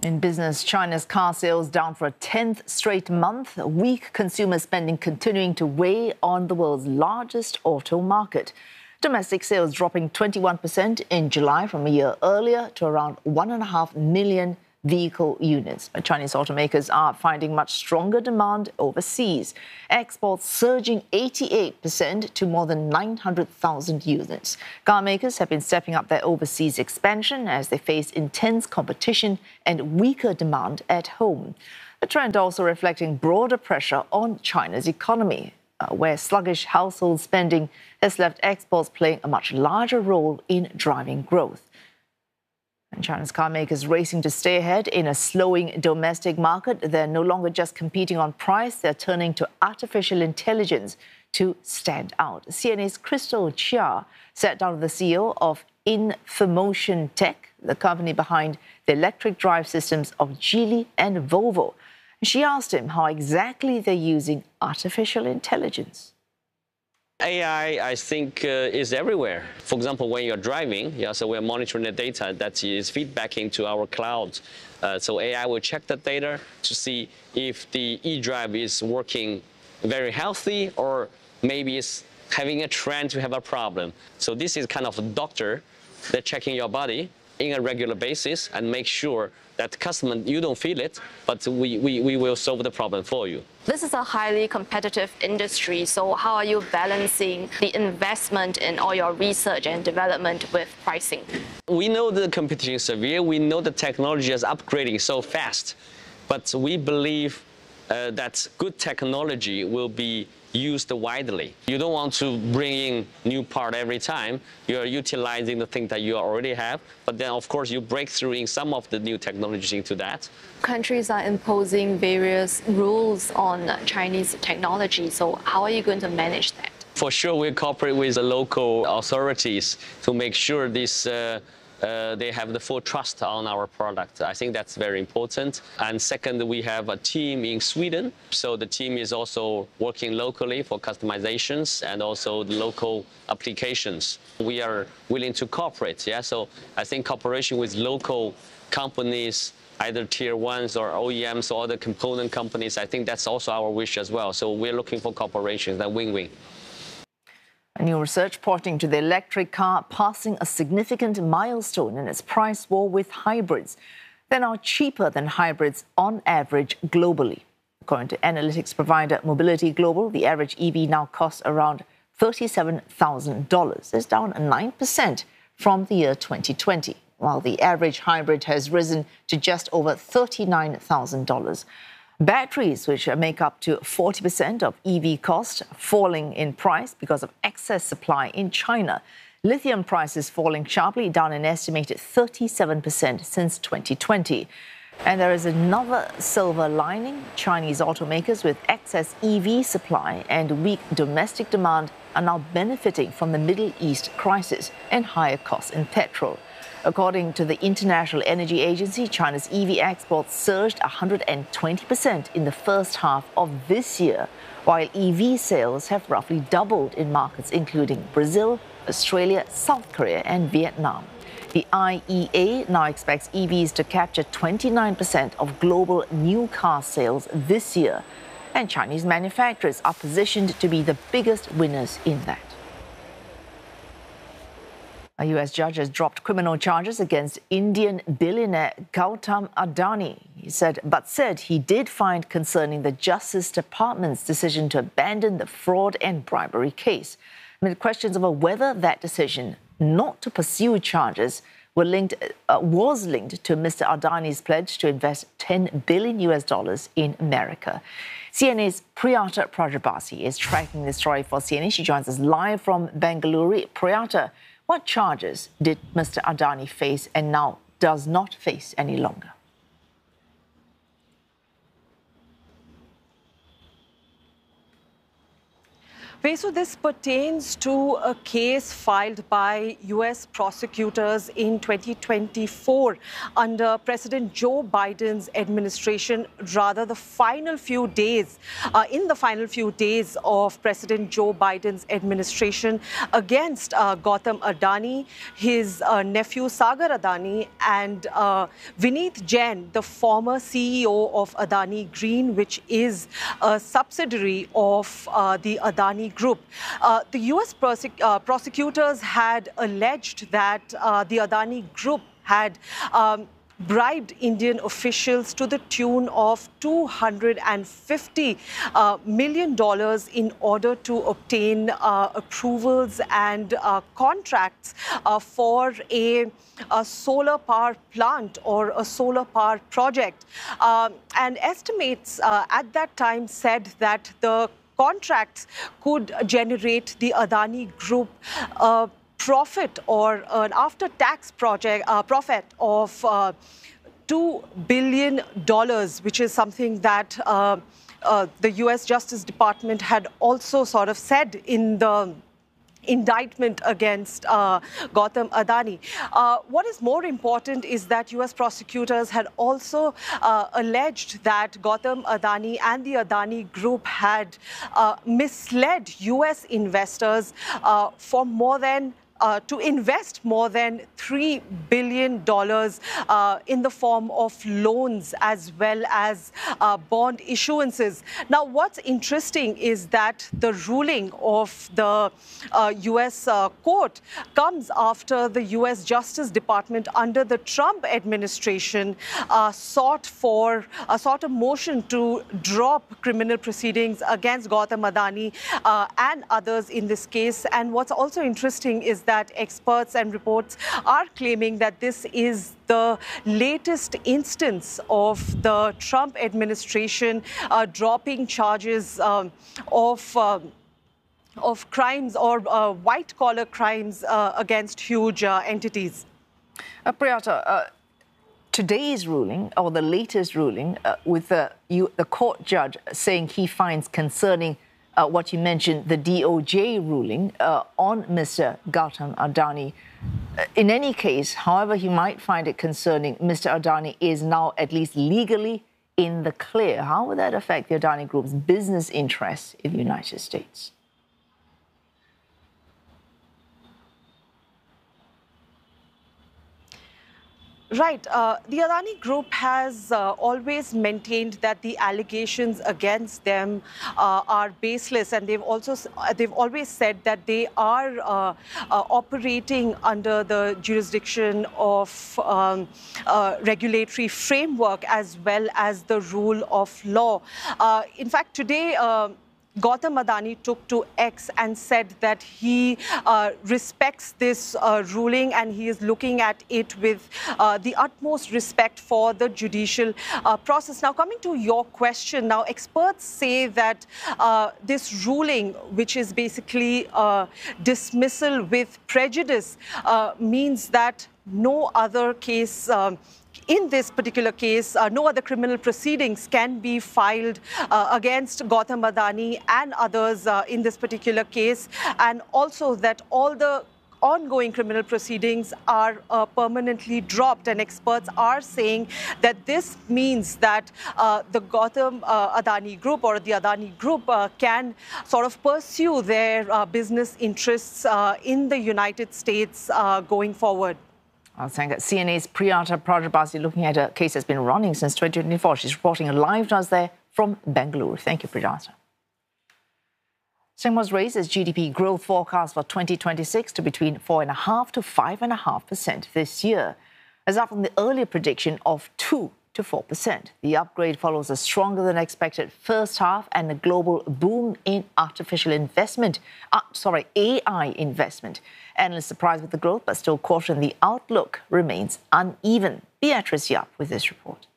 In business, China's car sales down for a 10th straight month, weak consumer spending continuing to weigh on the world's largest auto market. Domestic sales dropping 21% in July from a year earlier to around 1.5 million vehicle units. But Chinese automakers are finding much stronger demand overseas. Exports surging 88% to more than 900,000 units. Car makers have been stepping up their overseas expansion as they face intense competition and weaker demand at home. The trend also reflecting broader pressure on China's economy, where sluggish household spending has left exports playing a much larger role in driving growth. And China's car makers racing to stay ahead in a slowing domestic market. They're no longer just competing on price, they're turning to artificial intelligence to stand out. CNA's Crystal Chia sat down with the CEO of Infomotion Tech, the company behind the electric drive systems of Geely and Volvo. She asked him how exactly they're using artificial intelligence. AI, I think, is everywhere. For example, when you're driving, so we're monitoring the data that is feedbacking to our cloud. So AI will check the data to see if the eDrive is working very healthy or maybe it's having a trend to have a problem. So this is kind of a doctor that's checking your body in a regular basis and make sure that customer, you don't feel it, but we will solve the problem for you. This is a highly competitive industry, so how are you balancing the investment in all your research and development with pricing? We know the competition is severe, we know the technology is upgrading so fast, but we believe that good technology will be used widely. You don't want to bring in new part every time. You're utilizing the thing that you already have, but then of course you break through in some of the new technologies into that. Countries are imposing various rules on Chinese technology, so how are you going to manage that? For sure, we cooperate with the local authorities to make sure this they have the full trust on our product. I think that's very important. And second, we have a team in Sweden. So the team is also working locally for customizations and also the local applications. We are willing to cooperate. Yeah. So I think cooperation with local companies, either tier ones or OEMs or other component companies, I think that's also our wish as well. So we're looking for cooperation, that win-win. A new research pointing to the electric car passing a significant milestone in its price war with hybrids. They're now cheaper than hybrids on average globally. According to analytics provider Mobility Global, the average EV now costs around $37,000. It's down 9% from the year 2020, while the average hybrid has risen to just over $39,000. Batteries, which make up to 40% of EV cost, falling in price because of excess supply in China. Lithium prices falling sharply, down an estimated 37% since 2020. And there is another silver lining. Chinese automakers with excess EV supply and weak domestic demand are now benefiting from the Middle East crisis and higher costs in petrol. According to the International Energy Agency, China's EV exports surged 120% in the first half of this year, while EV sales have roughly doubled in markets including Brazil, Australia, South Korea and Vietnam. The IEA now expects EVs to capture 29% of global new car sales this year, and Chinese manufacturers are positioned to be the biggest winners in that. A U.S. judge has dropped criminal charges against Indian billionaire Gautam Adani. He said he did find concerning the Justice Department's decision to abandon the fraud and bribery case, amid questions over whether that decision not to pursue charges was linked to Mr. Adani's pledge to invest $10 billion in America. CNA's Priyata Prajapati is tracking this story for CNA. She joins us live from Bengaluru. Priyata, what charges did Mr. Adani face and now does not face any longer? So this pertains to a case filed by U.S. prosecutors in 2024 under President Joe Biden's administration, rather the final few days, in the final few days of President Joe Biden's administration against Gautam Adani, his nephew Sagar Adani, and Vineet Jain, the former CEO of Adani Green, which is a subsidiary of the Adani Group. The U.S. prosecutors had alleged that the Adani Group had bribed Indian officials to the tune of $250 million in order to obtain approvals and contracts for a solar power plant or a solar power project. And estimates at that time said that the contracts could generate the Adani Group profit or an after-tax profit of $2 billion, which is something that the U.S. Justice Department had also sort of said in the indictment against Gautam Adani. What is more important is that U.S. prosecutors had also alleged that Gautam Adani and the Adani Group had misled U.S. investors for more than to invest more than $3 billion in the form of loans as well as bond issuances. Now, what's interesting is that the ruling of the U.S. court comes after the U.S. Justice Department under the Trump administration sought a motion to drop criminal proceedings against Gautam Adani and others in this case. And what's also interesting is that experts and reports are claiming that this is the latest instance of the Trump administration dropping charges of crimes or white-collar crimes against huge entities. Priyata, today's ruling, or the latest ruling, with the court judge saying he finds concerning what you mentioned, the DOJ ruling on Mr. Gautam Adani. In any case, however he might find it concerning, Mr. Adani is now at least legally in the clear. How would that affect the Adani Group's business interests in the United States? Right. The Adani Group has always maintained that the allegations against them are baseless, and they've always said that they are operating under the jurisdiction of regulatory framework as well as the rule of law. In fact, today, Gautam Adani took to X and said that he respects this ruling and he is looking at it with the utmost respect for the judicial process. Now, coming to your question, now experts say that this ruling, which is basically dismissal with prejudice, means that no other case in this particular case, no other criminal proceedings can be filed against Gautam Adani and others in this particular case, and also that all the ongoing criminal proceedings are permanently dropped. And experts are saying that this means that the Gautam Adani Group or the Adani Group can sort of pursue their business interests in the United States going forward. I'll thank CNA's Priyata Prajapati looking at a case that's been running since 2024. She's reporting live to us there from Bengaluru. Thank you, Priyata. Singapore raises GDP growth forecast for 2026 to between 4.5% to 5.5% this year, as up from the earlier prediction of 2% to 4%. The upgrade follows a stronger than expected first half and a global boom in AI investment. Analysts surprised with the growth, but still caution the outlook remains uneven. Beatrice Yap with this report.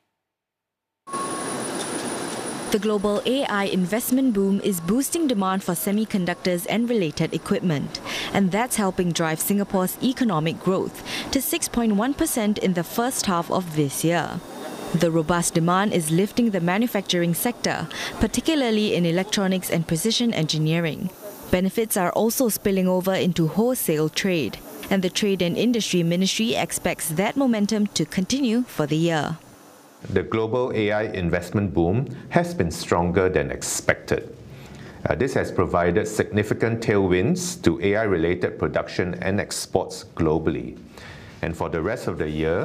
The global AI investment boom is boosting demand for semiconductors and related equipment, and that's helping drive Singapore's economic growth to 6.1% in the first half of this year. The robust demand is lifting the manufacturing sector, particularly in electronics and precision engineering. Benefits are also spilling over into wholesale trade, and the Trade and Industry Ministry expects that momentum to continue for the year. The global AI investment boom has been stronger than expected. This has provided significant tailwinds to AI-related production and exports globally. And for the rest of the year,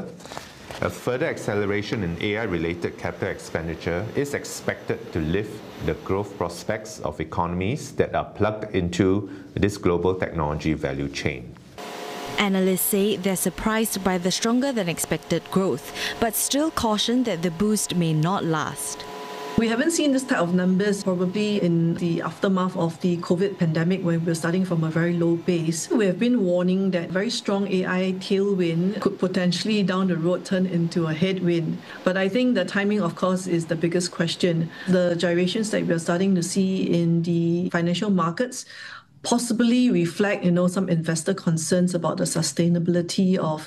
a further acceleration in AI-related capital expenditure is expected to lift the growth prospects of economies that are plugged into this global technology value chain. Analysts say they're surprised by the stronger-than-expected growth, but still caution that the boost may not last. We haven't seen this type of numbers probably in the aftermath of the COVID pandemic when we're starting from a very low base. We have been warning that very strong AI tailwind could potentially down the road turn into a headwind. But I think the timing, of course, is the biggest question. The gyrations that we're starting to see in the financial markets possibly reflect, some investor concerns about the sustainability of,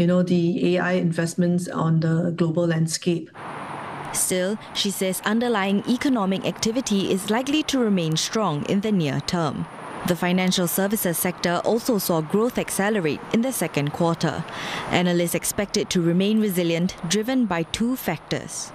the AI investments on the global landscape. Still, she says underlying economic activity is likely to remain strong in the near term. The financial services sector also saw growth accelerate in the second quarter. Analysts expect it to remain resilient, driven by two factors.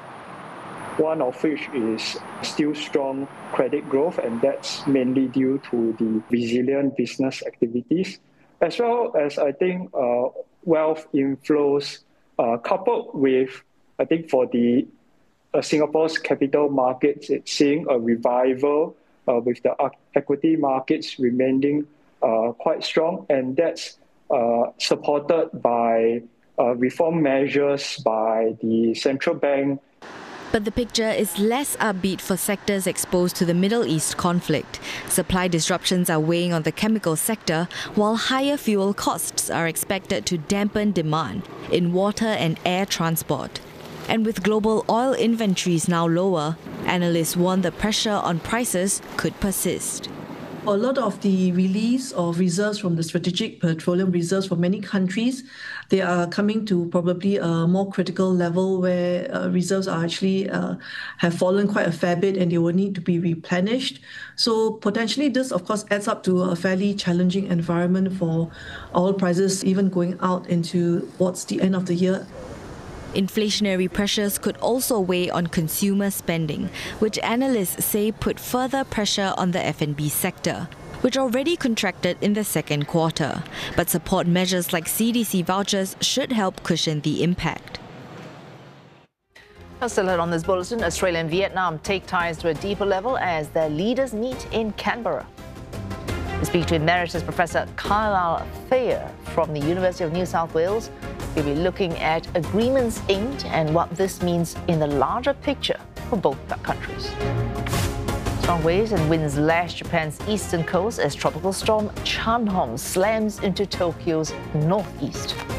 One of which is still strong credit growth, and that's mainly due to the resilient business activities, as well as, I think, wealth inflows coupled with, I think, for the Singapore's capital markets, it's seeing a revival with the equity markets remaining quite strong, and that's supported by reform measures by the central bank. But the picture is less upbeat for sectors exposed to the Middle East conflict. Supply disruptions are weighing on the chemical sector, while higher fuel costs are expected to dampen demand in water and air transport. And with global oil inventories now lower, analysts warn the pressure on prices could persist. A lot of the release of reserves from the strategic petroleum reserves for many countries, they are coming to probably a more critical level where reserves are actually have fallen quite a fair bit and they will need to be replenished. So potentially this, of course, adds up to a fairly challenging environment for oil prices, even going out into towards the end of the year. Inflationary pressures could also weigh on consumer spending, which analysts say put further pressure on the F&B sector, which already contracted in the second quarter. But support measures like CDC vouchers should help cushion the impact. Still ahead on this bulletin, Australia and Vietnam take ties to a deeper level as their leaders meet in Canberra. We speak to Emeritus Professor Carlisle Thayer from the University of New South Wales. We'll be looking at agreements inked and what this means in the larger picture for both countries. Strong waves and winds lash Japan's eastern coast as tropical storm Chanhong slams into Tokyo's northeast.